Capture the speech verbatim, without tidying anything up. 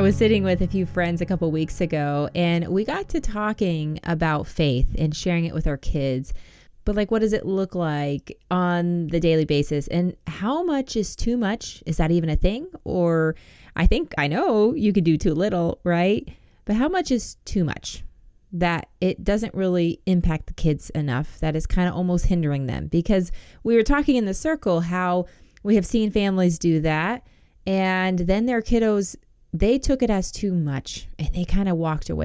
I was sitting with a few friends a couple weeks ago, and we got to talking about faith and sharing it with our kids. But like, what does it look like on the daily basis? And how much is too much? Is that even a thing? Or I think I know you could do too little, right? But how much is too much? That it doesn't really impact the kids enough, that is kind of almost hindering them. Because we were talking in the circle how we have seen families do that, and then their kiddos, they took it as too much and they kind of walked away